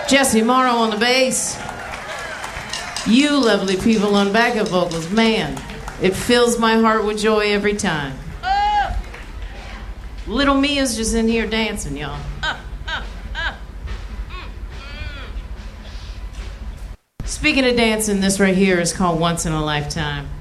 Jesse Morrow on the bass. You lovely people on backup vocals. Man, it fills my heart with joy every time. Little Mia's just in here dancing, y'all. Speaking of dancing, this right here is called Once in a Lifetime.